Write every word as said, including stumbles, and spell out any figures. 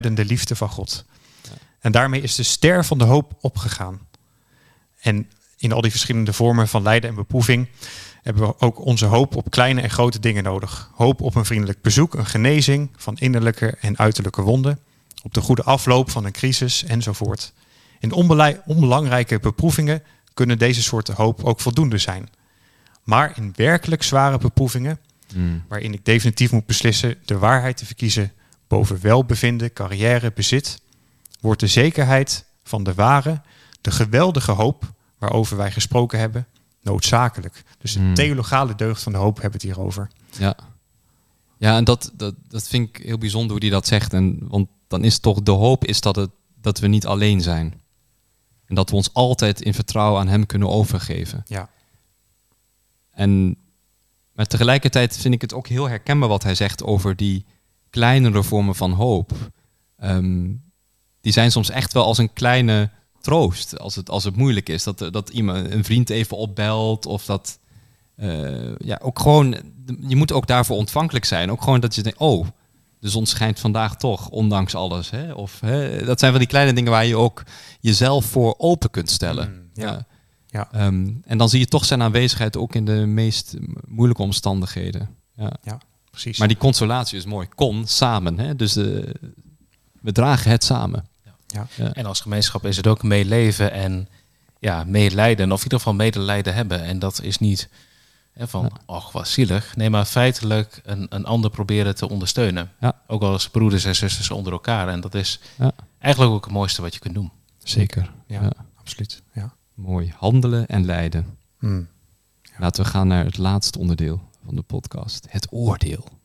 de liefde van God. Ja. En daarmee is de ster van de hoop opgegaan. En in al die verschillende vormen van lijden en beproeving hebben we ook onze hoop op kleine en grote dingen nodig. Hoop op een vriendelijk bezoek, een genezing van innerlijke en uiterlijke wonden, op de goede afloop van een crisis enzovoort. In onbelei- onbelangrijke beproevingen kunnen deze soorten hoop ook voldoende zijn. Maar in werkelijk zware beproevingen, mm. waarin ik definitief moet beslissen de waarheid te verkiezen boven welbevinden, carrière, bezit, wordt de zekerheid van de ware, de geweldige hoop waarover wij gesproken hebben, noodzakelijk. Dus de mm. theologale deugd van de hoop hebben we het hier over. Ja, ja en dat, dat, dat vind ik heel bijzonder hoe hij dat zegt. En, want dan is toch de hoop is dat, het, dat we niet alleen zijn. En dat we ons altijd in vertrouwen aan hem kunnen overgeven. Ja. En maar tegelijkertijd vind ik het ook heel herkenbaar wat hij zegt over die kleinere vormen van hoop. Um, die zijn soms echt wel als een kleine troost als het, als het moeilijk is. Dat, dat iemand, een vriend even opbelt of dat... Uh, ja, ook gewoon... Je moet ook daarvoor ontvankelijk zijn. Ook gewoon dat je denkt, oh, de zon schijnt vandaag toch, ondanks alles. Hè? Of, hè? Dat zijn van die kleine dingen waar je ook jezelf voor open kunt stellen. Mm, ja. Ja. Um, en dan zie je toch zijn aanwezigheid ook in de meest moeilijke omstandigheden. Ja, ja precies. Maar die consolatie is mooi. Kon, samen. Hè? Dus de, we dragen het samen. Ja. Ja. En als gemeenschap is het ook meeleven en ja, meelijden. Of in ieder geval medelijden hebben. En dat is niet hè, van, ja. och, wat zielig. Nee, maar feitelijk een, een ander proberen te ondersteunen. Ja. Ook als broeders en zusters onder elkaar. En dat is ja. eigenlijk ook het mooiste wat je kunt doen. Zeker. Ja, ja. absoluut. Ja. Mooi. Handelen en lijden. Hmm. Ja. Laten we gaan naar het laatste onderdeel van de podcast. Het oordeel.